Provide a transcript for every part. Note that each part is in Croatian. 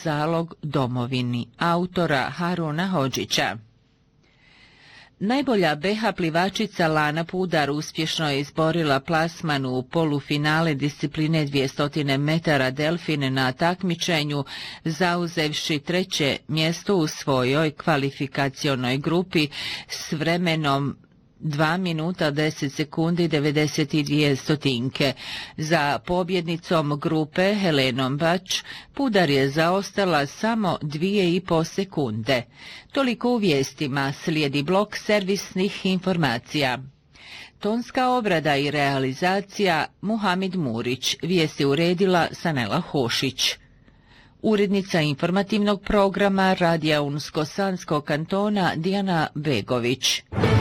zalog domovini, autora Haruna Hodžića. Najbolja BiH plivačica Lana Pudar uspješno je izborila plasman u polufinale discipline 200 metara delfine na takmičenju, zauzevši 3. mjesto u svojoj kvalifikacionoj grupi s vremenom 2 minuta 10 sekundi 92 stotinke. Za pobjednicom grupe Helenom Bač Pudar je zaostala samo 2,5 sekunde. Toliko u vijestima, slijedi blok servisnih informacija. Tonska obrada i realizacija Muhamid Murić, vijesti uredila Sanela Hošić. Urednica informativnog programa Radija Unsko-Sanskog kantona Dijana Begović.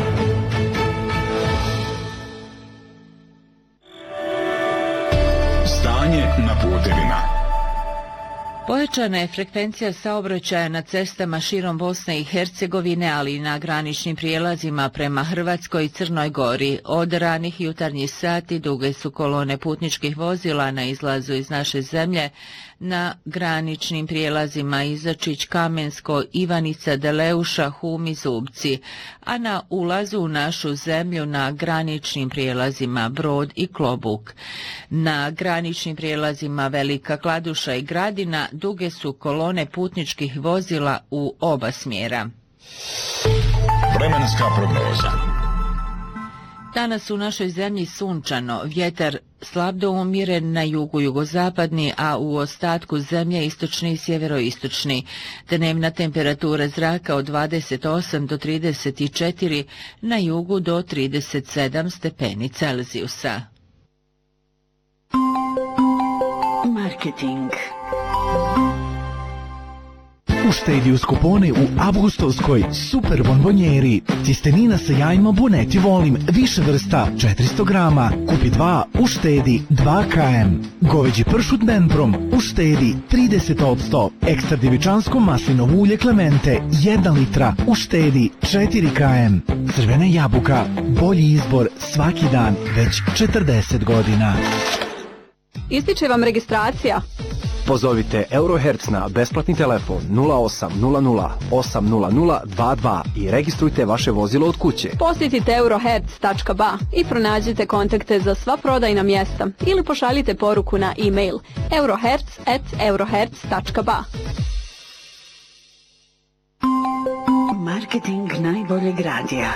Stanje na putevima. Pojačana je frekvencija saobraćaja na cestama širom Bosne i Hercegovine, ali i na graničnim prijelazima prema Hrvatskoj i Crnoj Gori. Od ranih jutarnjih sati duge su kolone putničkih vozila na izlazu iz naše zemlje, na graničnim prijelazima Izačić, Kamensko, Ivanica, Deleuša, Hum i Zubci, a na ulazu u našu zemlju na graničnim prijelazima Brod i Klobuk. Na graničnim prijelazima Velika Kladuša i Gradina duge su kolone putničkih vozila u oba smjera. Vremenska prognoza. Danas u našoj zemlji sunčano, vjetar slab do umiren na jugu jugozapadni, a u ostatku zemlje istočni i sjeveroistočni. Dnevna temperatura zraka od 28 do 34, na jugu do 37 stepeni Celzijusa. Marketing. Uštedi uz kupone u avgustovskoj super bombonjeri. Cistenina sa jajima Boneti volim, više vrsta, 400 grama. Kupi 2, uštedi 2 km. Goveđi pršut Benprom, uštedi 30%. Ekstra djevičansko maslinovo ulje Clemente, 1 litra, uštedi 4 km. Crvena jabuka, bolji izbor svaki dan, već 40 godina. Ističe vam registracija. Pozovite Eurohertz na besplatni telefon 0800 800 22 i registrujte vaše vozilo od kuće. Posjetite eurohertz.ba i pronađite kontakte za sva prodajna mjesta ili pošaljite poruku na e-mail eurohertz@eurohertz.ba. Marketing najboljeg radija.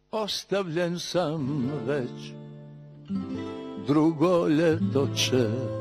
Ostavljen sam već, drugo ljeto će